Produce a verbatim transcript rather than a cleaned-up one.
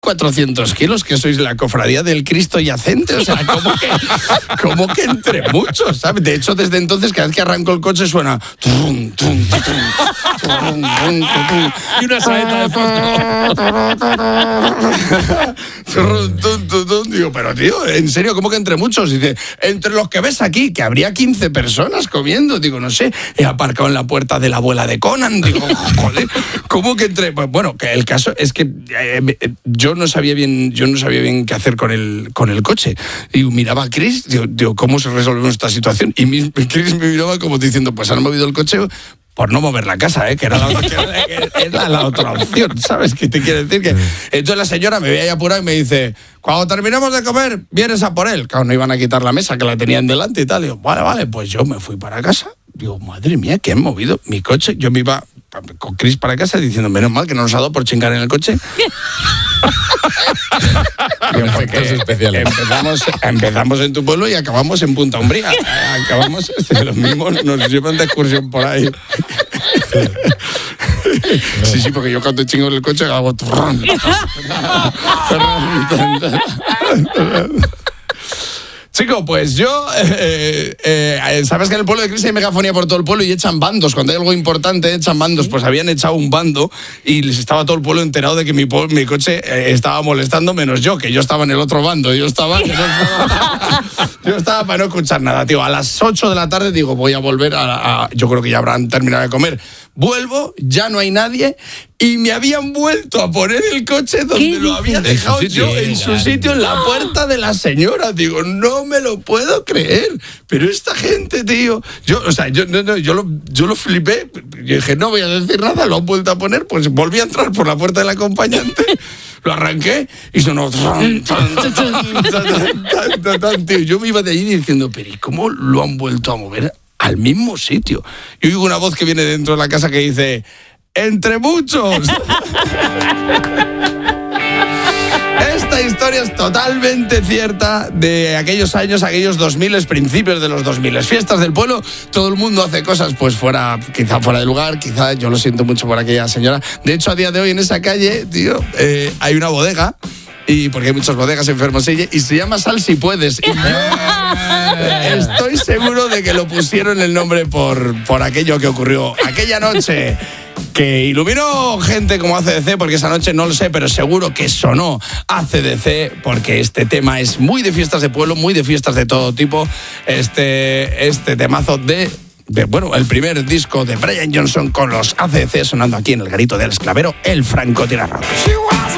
cuatrocientos kilos, que sois la cofradía del Cristo yacente, o sea, como que, como que entre muchos, ¿sabes? De hecho, desde entonces, cada vez que arranco el coche suena... Tum, tum, tum, tum, tum, tum, y una saeta de fondo. Digo, pero tío, en serio, ¿cómo que entre muchos? Dice, entre los que ves aquí, que habría quince personas comiendo. Digo, no sé, he aparcado en la puerta de la abuela de Conan. Digo, joder, ¿cómo que entre? Pues bueno, que el caso es que eh, yo no sabía bien, yo no sabía bien qué hacer con el, con el coche. Y miraba a Chris, digo, digo, ¿cómo se resolvió esta situación? Y mi, Chris me miraba como diciendo, pues han movido el coche por no mover la casa, ¿eh? que era la otra, que era, que era la otra opción, ¿sabes? ¿Qué te quiere decir? Que entonces la señora me veía ahí apurada y me dice, cuando terminemos de comer, vienes a por él. Claro, no iban a quitar la mesa, que la tenían delante y tal. Y digo, vale, vale, pues yo me fui para casa. Digo, madre mía, que han movido mi coche. Yo me iba con Chris para casa diciendo, menos mal que no nos ha dado por chingar en el coche. empezamos, empezamos en tu pueblo y acabamos en Punta Umbría. Acabamos, los mismos nos llevan de excursión por ahí. Sí, sí, porque yo cuando chingo en el coche hago... Chico, pues yo, eh, eh, sabes que en el pueblo de Cris hay megafonía por todo el pueblo y echan bandos. Cuando hay algo importante, echan bandos. Pues habían echado un bando y les estaba todo el pueblo enterado de que mi, mi coche eh, estaba molestando, menos yo, que yo estaba en el otro bando. Yo estaba, yo estaba, yo estaba para no escuchar nada, tío. A las ocho de la tarde digo, voy a volver a, a... Yo creo que ya habrán terminado de comer. Vuelvo, ya no hay nadie y me habían vuelto a poner el coche donde lo había dejado yo, en su sitio, en la puerta de la señora. Digo, no me lo puedo creer. Pero esta gente, tío, yo, o sea, yo, no, no, yo, lo, yo lo flipé. Yo dije, no voy a decir nada, lo han vuelto a poner. Pues volví a entrar por la puerta del acompañante, lo arranqué y sonó... Tan, tan, tan, tan, tan, tan, tan, tío. Yo me iba de allí diciendo, pero ¿y cómo lo han vuelto a mover al mismo sitio? Y oigo una voz que viene dentro de la casa que dice, ¡entre muchos! Esta historia es totalmente cierta de aquellos años, aquellos dos mil, principios de los dos mil. Fiestas del pueblo, todo el mundo hace cosas pues fuera, quizá fuera de lugar, quizá, yo lo siento mucho por aquella señora. De hecho, a día de hoy en esa calle, tío, eh, hay una bodega. Y porque hay muchas bodegas en Fermoselle y se llama Sal Si Puedes. Y yo estoy seguro de que lo pusieron el nombre por, por aquello que ocurrió aquella noche, que iluminó gente como A C D C, porque esa noche no lo sé, pero seguro que sonó A C D C, porque este tema es muy de fiestas de pueblo, muy de fiestas de todo tipo. Este, este temazo de... De, bueno, el primer disco de Brian Johnson con los A C D C sonando aquí en el garito del Esclavero, el francotirador.